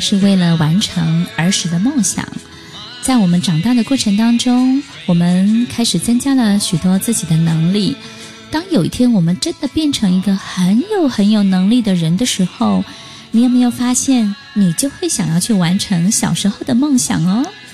是为了完成儿时的梦想。在我们长大的过程当中，我们开始增加了许多自己的能力。当有一天我们真的变成一个很有能力的人的时候，你有没有发现，你就会想要去完成小时候的梦想哦？